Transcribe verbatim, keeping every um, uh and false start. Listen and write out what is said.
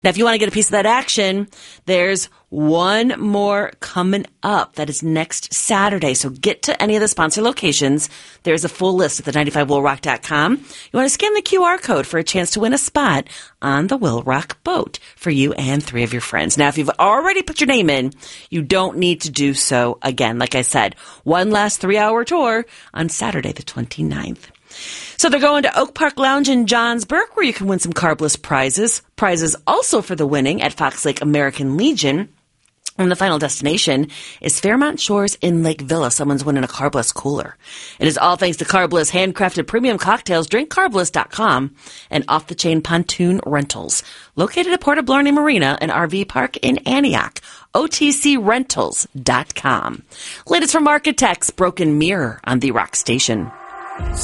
Now, if you want to get a piece of that action, there's one more coming up. That is next Saturday. So get to any of the sponsor locations. There's a full list at the ninety-five will rock dot com. You want to scan the Q R code for a chance to win a spot on the Will Rock boat for you and three of your friends. Now, if you've already put your name in, you don't need to do so again. Like I said, one last three-hour tour on Saturday the twenty-ninth. So they're going to Oak Park Lounge in Johnsburg, where you can win some carbless prizes. Prizes also for the winning at Fox Lake American Legion. And the final destination is Fairmont Shores in Lake Villa. Someone's winning a Carbliss cooler. It is all thanks to Carbliss handcrafted premium cocktails, drink carbliss dot com, and Off the Chain Pontoon Rentals, located at Porta Blarney Marina and R V Park in Antioch. O T C rentals dot com. Latest from Architects, Broken Mirror on the Rock Station.